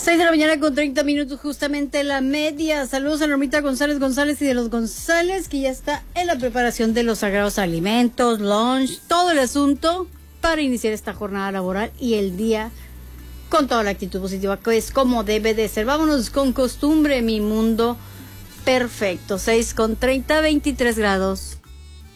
6 de la mañana con 30 minutos, justamente la media. Saludos a Normita González y de los González, que ya está en la preparación de los sagrados alimentos, lunch, todo el asunto para iniciar esta jornada laboral y el día con toda la actitud positiva, que es como debe de ser. Vámonos con costumbre, mi mundo perfecto. 6 con 30, 23 grados.